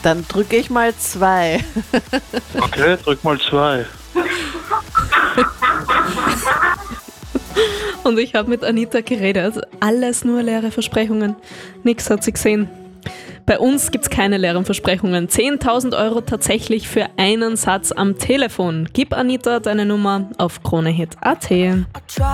Dann drücke ich mal 2. Okay, drück mal 2. Und ich habe mit Anita geredet. Alles nur leere Versprechungen. Nix hat sie gesehen. Bei uns gibt es keine leeren Versprechungen. 10.000 Euro tatsächlich für einen Satz am Telefon. Gib Anita deine Nummer auf kronehit.at.